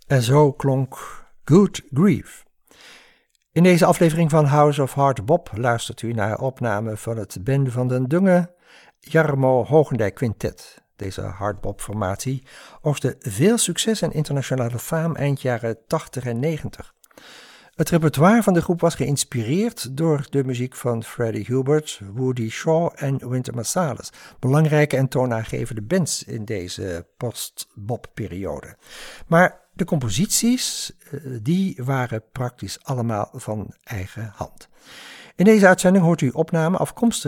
En zo klonk Good Grief. In deze aflevering van House of Hard Bop luistert u naar opname van het Ben van den Dungen Jarmo Hogendijk Quintet. Deze hardbop-formatie oogste veel succes en internationale faam eind jaren 80 en 90. Het repertoire van de groep was geïnspireerd door de muziek van Freddie Hubert, Woody Shaw en Wynton Marsalis, belangrijke en toonaangevende bands in deze post-bop-periode. Maar de composities, die waren praktisch allemaal van eigen hand. In deze uitzending hoort u opname afkomstig